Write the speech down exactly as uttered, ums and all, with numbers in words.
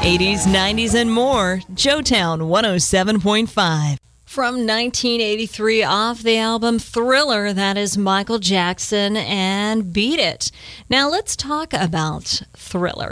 eighties, nineties, and more. Joetown one oh seven point five. From nineteen eighty-three, off the album Thriller, that is Michael Jackson and Beat It. Now let's talk about Thriller.